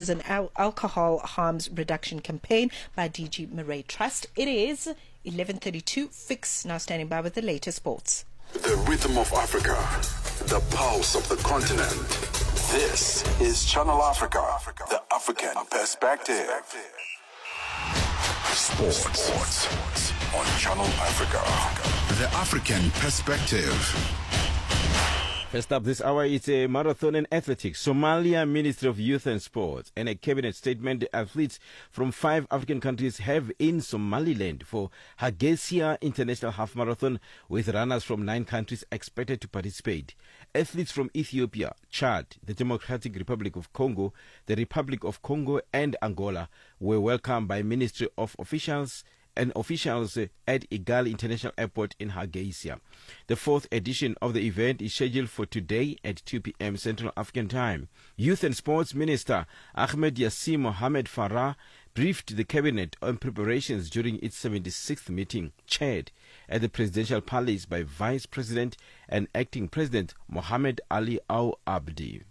is an alcohol harms reduction campaign by DG Murray Trust. It is 11:32. Fix now standing by with the latest sports. The rhythm of Africa, the pulse of the continent. This is Channel Africa, the African perspective. Sports on Channel Africa, the African perspective. First up this hour, it's a marathon in athletics. Somalia Ministry of Youth and Sports and a cabinet statement, the athletes from 5 African countries have in Somaliland for Hargeisa International Half Marathon, with runners from 9 countries expected to participate. Athletes from Ethiopia, Chad, the Democratic Republic of Congo, the Republic of Congo and Angola were welcomed by Ministry of officials at Igali International Airport in Hargeisa. The 4th edition of the event is scheduled for today at 2 p.m. Central African Time. Youth and Sports Minister Ahmed Yassin Mohamed Farah briefed the cabinet on preparations during its 76th meeting, chaired at the Presidential Palace by Vice President and Acting President Mohamed Ali Al Abdi.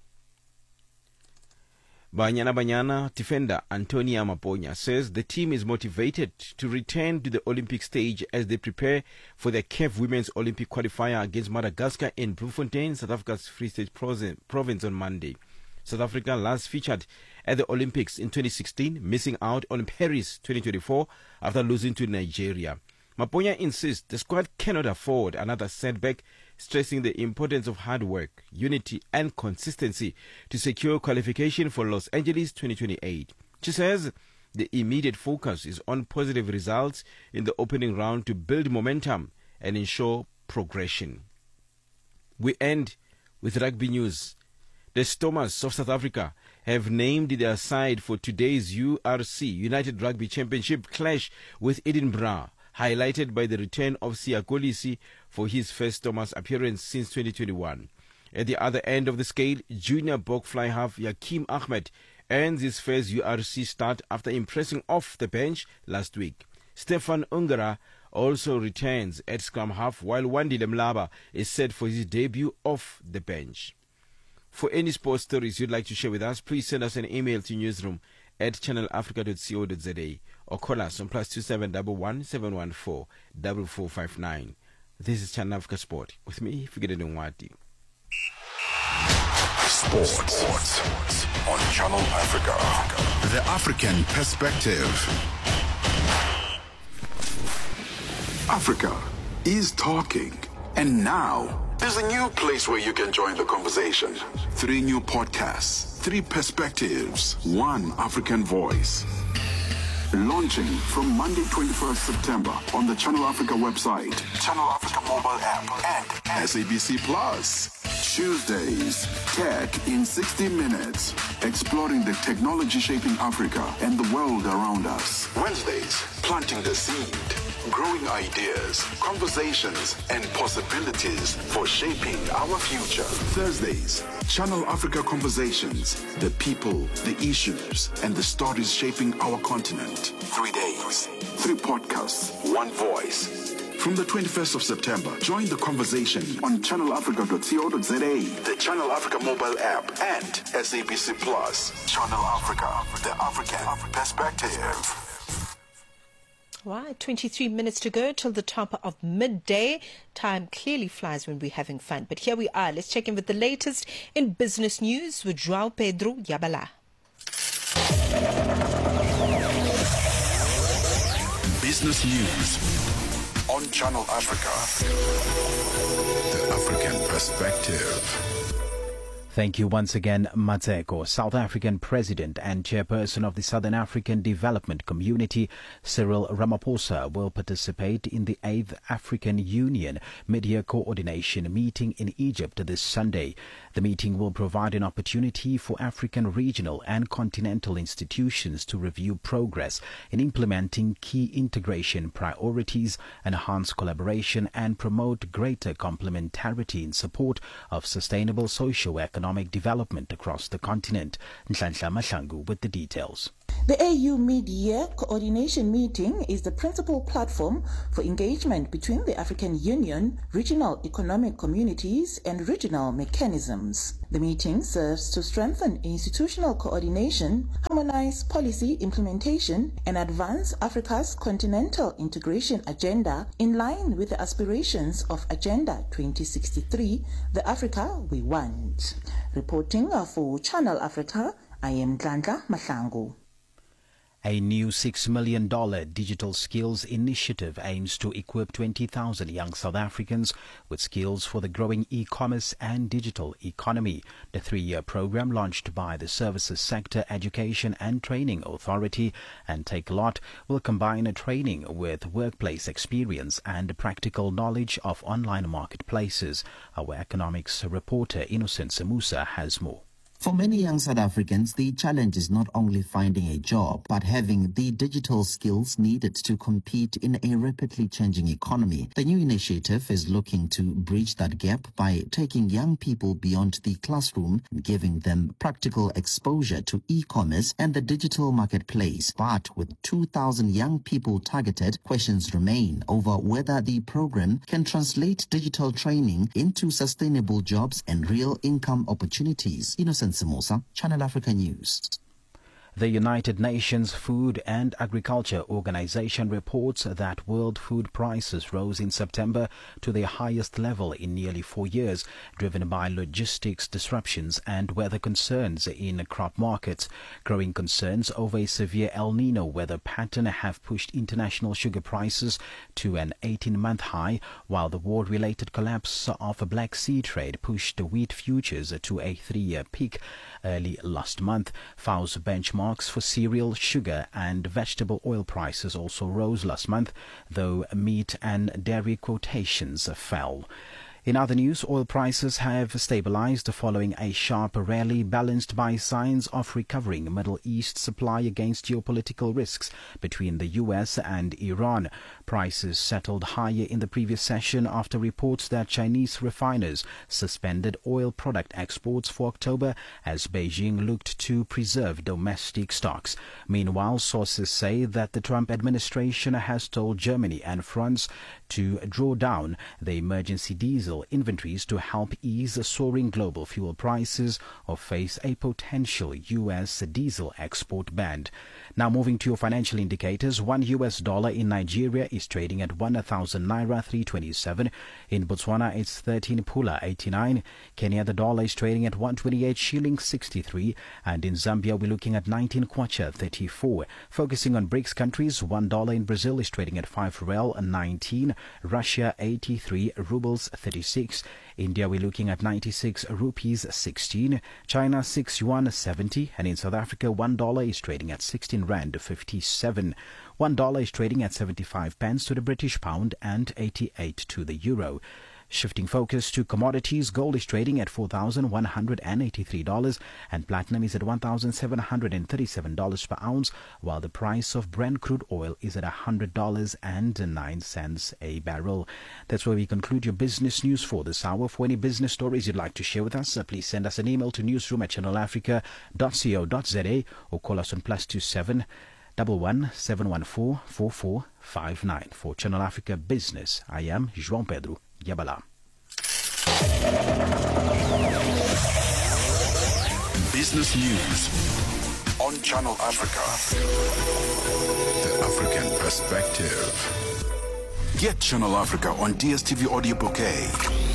Banyana defender Antonia Maponya says the team is motivated to return to the Olympic stage as they prepare for the CAF Women's Olympic qualifier against Madagascar in Bloemfontein, South Africa's Free State province on Monday. South Africa last featured at the Olympics in 2016, missing out on Paris 2024 after losing to Nigeria. Maponya insists the squad cannot afford another setback, stressing the importance of hard work, unity and consistency to secure qualification for Los Angeles 2028. She says the immediate focus is on positive results in the opening round to build momentum and ensure progression. We end with rugby news. The Stormers of South Africa have named their side for today's URC United Rugby Championship clash with Edinburgh, highlighted by the return of Siya Kolisi for his first Stormers appearance since 2021. At the other end of the scale, junior Bokfly half Yakim Ahmed earns his first URC start after impressing off the bench last week. Stefan Ungara also returns at scrum half, while Wandile Mlaba is set for his debut off the bench. For any sports stories you'd like to share with us, please send us an email to newsroom@channelafrica.co.za or call us on +2711 714 4459. This is Channel Africa Sport with me, Figede Nwati. Sports on Channel Africa, the African perspective. Africa is talking, and now there's a new place where you can join the conversation. 3 new podcasts, 3 perspectives, 1 African voice. Launching from Monday 21st September on the Channel Africa website, Channel Africa mobile app, and SABC Plus. Tuesdays, Tech in 60 Minutes, exploring the technology shaping Africa and the world around us. Wednesdays, planting the seed, growing ideas, conversations, and possibilities for shaping our future. Thursdays, Channel Africa Conversations, the people, the issues, and the stories shaping our continent. 3 days, 3 podcasts, 1 voice. From the 21st of September, join the conversation on channelafrica.co.za, the Channel Africa mobile app, and SABC Plus. Channel Africa, the African perspective. Right, 23 minutes to go till the top of midday. Time clearly flies when we're having fun. But here we are. Let's check in with the latest in business news with João Pedro Yabala. Business news on Channel Africa, the African perspective. Thank you once again, Matseko. South African President and Chairperson of the Southern African Development Community, Cyril Ramaphosa, will participate in the 8th African Union Media Coordination meeting in Egypt this Sunday. The meeting will provide an opportunity for African regional and continental institutions to review progress in implementing key integration priorities, enhance collaboration, and promote greater complementarity in support of sustainable socio-economic development across the continent. Nhlanhla Mahlangu with the details. The AU Mid-Year Coordination Meeting is the principal platform for engagement between the African Union, regional economic communities, and regional mechanisms. The meeting serves to strengthen institutional coordination, harmonize policy implementation, and advance Africa's continental integration agenda in line with the aspirations of Agenda 2063, the Africa we want. Reporting for Channel Africa, I am Ndlandla Mahlangu. A new $6 million digital skills initiative aims to equip 20,000 young South Africans with skills for the growing e-commerce and digital economy. The 3-year program, launched by the Services Sector Education and Training Authority and Takealot, will combine training with workplace experience and practical knowledge of online marketplaces. Our economics reporter Innocent Musa has more. For many young South Africans, the challenge is not only finding a job, but having the digital skills needed to compete in a rapidly changing economy. The new initiative is looking to bridge that gap by taking young people beyond the classroom and giving them practical exposure to e-commerce and the digital marketplace. But with 2,000 young people targeted, questions remain over whether the program can translate digital training into sustainable jobs and real income opportunities. Innocent Samosa, Channel Africa News. The United Nations Food and Agriculture Organization reports that world food prices rose in September to their highest level in nearly 4 years, driven by logistics disruptions and weather concerns in crop markets. Growing concerns over a severe El Nino weather pattern have pushed international sugar prices to an 18-month high, while the war-related collapse of a Black Sea trade pushed wheat futures to a 3-year peak early last month. FAO's benchmarks for cereal, sugar and vegetable oil prices also rose last month, though meat and dairy quotations fell. In other news, oil prices have stabilized following a sharp rally balanced by signs of recovering Middle East supply against geopolitical risks between the US and Iran. Prices settled higher in the previous session after reports that Chinese refiners suspended oil product exports for October as Beijing looked to preserve domestic stocks. Meanwhile, sources say that the Trump administration has told Germany and France to draw down the emergency diesel inventories to help ease soaring global fuel prices or face a potential U.S. diesel export ban. Now moving to your financial indicators, $1 in Nigeria is trading at 1,000 naira 327. In Botswana, it's 13 pula 89. Kenya, the dollar is trading at 128 shillings 63. And in Zambia, we're looking at 19 kwacha 34. Focusing on BRICS countries, $1 in Brazil is trading at 5 rel 19. Russia, 83 rubles 36. India, we're looking at 96 rupees 16. China, 6 yuan 70. And in South Africa, $1 is trading at 16 rand 57. $1 is trading at 75 pence to the British pound and 88 to the euro. Shifting focus to commodities, gold is trading at $4,183 and platinum is at $1,737 per ounce, while the price of Brent crude oil is at $100.09 a barrel. That's where we conclude your business news for this hour. For any business stories you'd like to share with us, please send us an email to newsroom@channelafrica.co.za or call us on +27 11 714 4459. For Channel Africa Business, I am João Pedro Yabala. Business news on Channel Africa. The African perspective. Get Channel Africa on DSTV Audio Bouquet.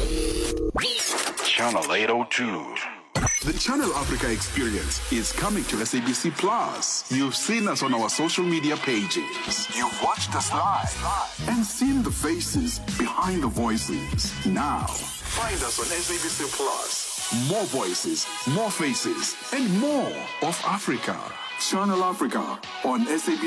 Channel 802. The Channel Africa experience is coming to SABC Plus. You've seen us on our social media pages. You've watched us live and seen the faces behind the voices. Now, find us on SABC Plus. More voices, more faces, and more of Africa. Channel Africa on SABC.